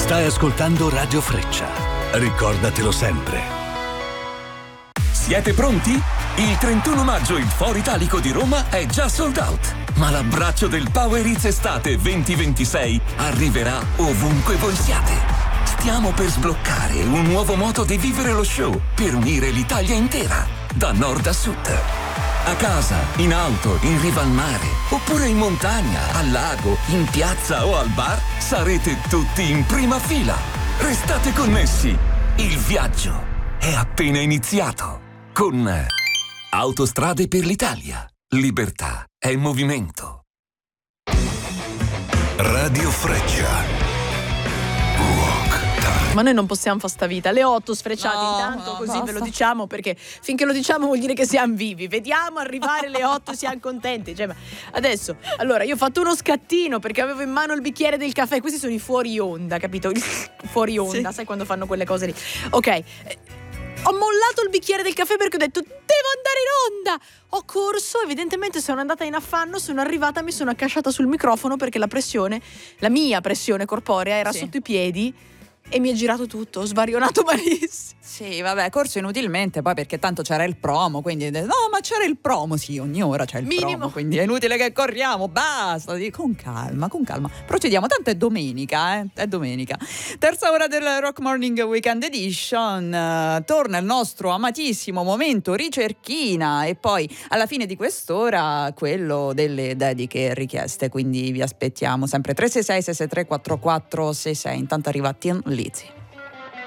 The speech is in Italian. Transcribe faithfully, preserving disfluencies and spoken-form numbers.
Stai ascoltando Radio Freccia. Ricordatelo sempre. Siete pronti? Il trentuno maggio il Foro Italico di Roma è già sold out. Ma l'abbraccio del Power Hits Estate venti ventisei arriverà ovunque voi siate. Stiamo per sbloccare un nuovo modo di vivere lo show per unire l'Italia intera, da nord a sud. A casa, in auto, in riva al mare, oppure in montagna, al lago, in piazza o al bar, sarete tutti in prima fila. Restate connessi. Il viaggio è appena iniziato. Con Autostrade per l'Italia. Libertà è movimento. Radio Freccia. Ma noi non possiamo fare sta vita. Le otto sfrecciate no, intanto, no, così basta. ve lo diciamo, perché finché lo diciamo vuol dire che siamo vivi. Vediamo arrivare le otto e siamo contenti. Cioè, ma adesso, allora, io ho fatto uno scattino perché avevo in mano il bicchiere del caffè. Questi sono i fuori onda, capito? Il fuori onda, sì. Sai quando fanno quelle cose lì. Ok. Eh, Ho mollato il bicchiere del caffè perché ho detto devo andare in onda. Ho corso, evidentemente sono andata in affanno, sono arrivata, mi sono accasciata sul microfono perché la pressione, la mia pressione corporea era sì. sotto i piedi e mi è girato tutto, ho svarionato malissimo. Sì, vabbè, corso inutilmente, poi perché tanto c'era il promo, quindi no, ma c'era il promo, sì, ogni ora c'è il Minimo. promo, quindi è inutile che corriamo, basta, con calma, con calma. Procediamo, tanto è domenica, eh, è domenica. Terza ora del Rock Morning Weekend Edition, uh, torna il nostro amatissimo momento ricerchina e poi alla fine di quest'ora quello delle dediche richieste, quindi vi aspettiamo sempre tre sei sei sei sei tre quattro quattro sei sei. Intanto arriva Tin Lizzy.